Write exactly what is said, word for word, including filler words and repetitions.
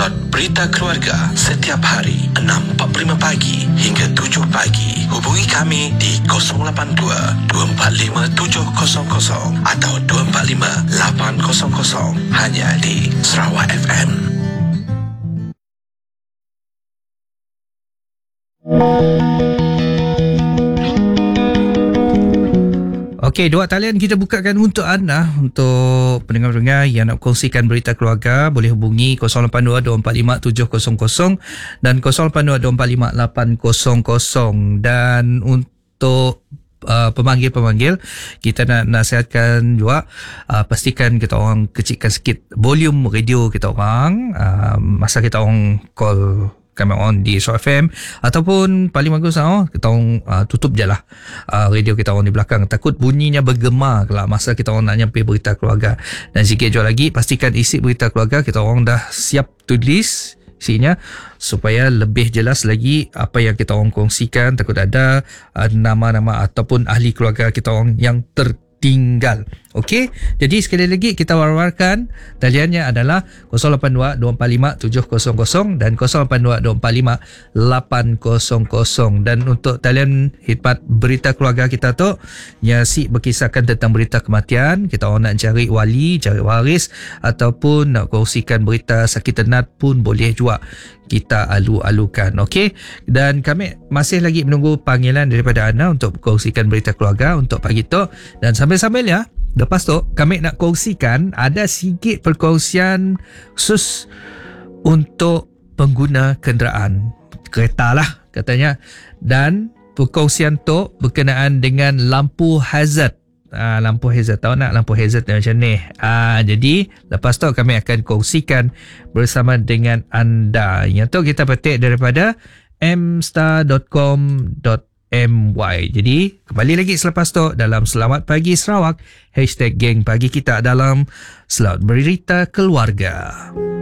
Slot Berita Keluarga setiap hari enam empat puluh lima pagi hingga tujuh pagi. Hubungi kami di kosong lapan dua, dua empat lima tujuh kosong kosong atau dua empat lima lapan kosong kosong hanya di Sarawak F M. Okey, dua talian kita bukakan untuk anda, untuk pendengar-pendengar yang nak kongsikan berita keluarga, boleh hubungi kosong lapan dua, dua empat lima tujuh kosong kosong dan kosong lapan dua, dua empat lima lapan kosong kosong. Dan untuk uh, pemanggil-pemanggil, kita nak nasihatkan juga, uh, pastikan kita orang kecilkan sikit volume radio kita orang uh, masa kita orang call kami on di Show F M, ataupun paling bagus oh, kita orang uh, tutup je lah uh, radio kita orang di belakang, takut bunyinya bergema kelak masa kita orang nak nyampe berita keluarga. Dan sikit jauh lagi, pastikan isi berita keluarga kita orang dah siap tulis isinya supaya lebih jelas lagi apa yang kita orang kongsikan, takut ada uh, nama-nama ataupun ahli keluarga kita orang yang tertinggal. Okey, jadi sekali lagi kita war-warkan, taliannya adalah kosong lapan dua, dua empat lima tujuh kosong kosong dan kosong lapan dua, dua empat lima lapan kosong kosong. Dan untuk talian khidmat berita keluarga kita tu yang si berkisahkan tentang berita kematian, kita orang nak cari wali, cari waris ataupun nak kongsikan berita sakit tenat pun boleh juga kita alu-alukan. Okey, dan kami masih lagi menunggu panggilan daripada anda untuk kongsikan berita keluarga untuk pagi tu. Dan sambil-sambil ya, lepas tu kami nak kongsikan ada sikit perkongsian khusus untuk pengguna kenderaan kereta lah katanya. Dan perkongsian tu berkenaan dengan lampu hazard. Ah, lampu hazard, tahu nak lampu hazard macam ni. Ah, jadi lepas tu kami akan kongsikan bersama dengan anda. Yang tu kita petik daripada m star dot com dot m y. Jadi kembali lagi selepas tu dalam Selamat Pagi Sarawak, hashtag geng pagi kita dalam Slot Berita Keluarga.